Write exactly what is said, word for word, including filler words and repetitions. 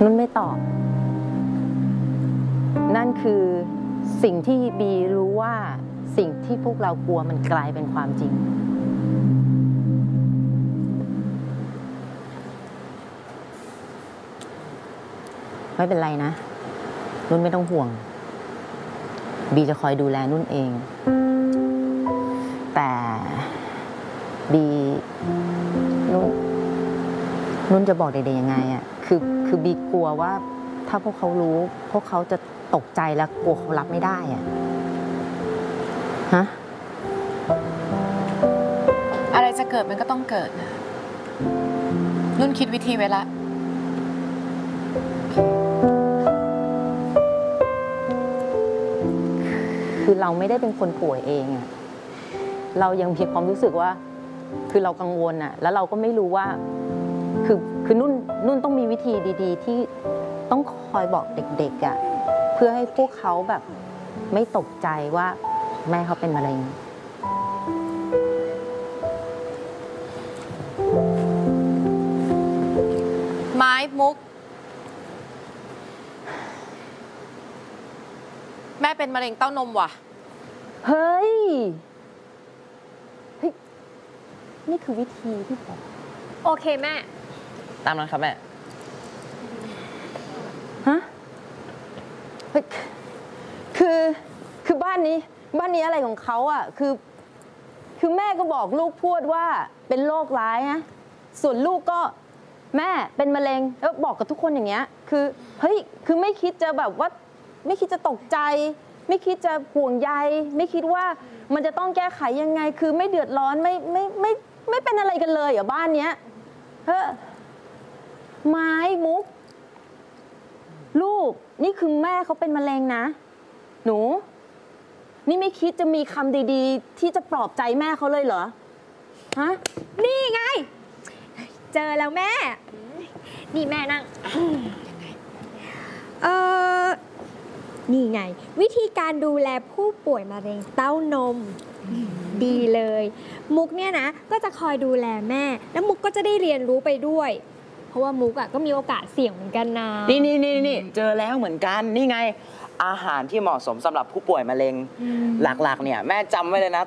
นุ่นไม่ตอบ นั่นคือสิ่งที่บีรู้ว่าสิ่งที่พวกเรากลัวมันกลายเป็นความจริงไม่เป็นไรนะนุ่นไม่ต้องห่วงบีจะคอยดูแลนุ่นเองแต่บีนุ่นนุ่นจะบอกเด็กๆยังไงอ่ะคือคือบีกลัวว่าถ้าพวกเขารู้พวกเขาจะตกใจแล้วกลัวเขารับไม่ได้อ่ะฮะอะไรจะเกิดมันก็ต้องเกิดนะนุ่นคิดวิธีไว้ละคือเราไม่ได้เป็นคนป่วยเองอะเรายังมีความรู้สึกว่าคือเรากังวลอะแล้วเราก็ไม่รู้ว่าคือคือนุ่นนุ่นต้องมีวิธีดีๆที่ต้องคอยบอกเด็กๆอะเพื่อให้พวกเขาแบบไม่ตกใจว่าแม่เขาเป็นมะเร็งไม้มุกแม่เป็นมะเร็งเต้านมว่ะเฮ้ยเฮ้ยนี่คือวิธีที่บอกโอเคแม่ตามนั้นครับแม่ฮะเฮ้ยคือคือบ้านนี้บ้านนี้อะไรของเขาอ่ะคือคือแม่ก็บอกลูกพูดว่าเป็นโรคร้ายนะส่วนลูกก็แม่เป็นมะเร็งแล้วบอกกับทุกคนอย่างเงี้ยคือเฮ้ยคือไม่คิดจะแบบว่าไม่คิดจะตกใจไม่คิดจะห่วงใยไม่คิดว่ามันจะต้องแก้ไขยังไงคือไม่เดือดร้อนไม่ไม่ไม่ไม่เป็นอะไรกันเลยเหรอบ้านเนี้ยเฮ้อไม้มุกลูกนี่คือแม่เขาเป็นมะเร็งนะหนูนี่ไม่คิดจะมีคำดีๆที่จะปลอบใจแม่เขาเลยเหรอฮะนี่ไงเจอแล้วแม่นี่แม่นั่งเออนี่ไงวิธีการดูแลผู้ป่วยมะเร็งเต้านมดีเลยมุกเนี่ยนะก็จะคอยดูแลแม่แล้วมุกก็จะได้เรียนรู้ไปด้วยเพราะว่ามุกอ่ะก็มีโอกาสเสี่ยงเหมือนกันนะนี่นี่นี่นี่เจอแล้วเหมือนกันนี่ไงอาหารที่เหมาะสมสำหรับผู้ป่วยมะเร็งหลักๆเนี่ยแม่จำไว้เลยนะ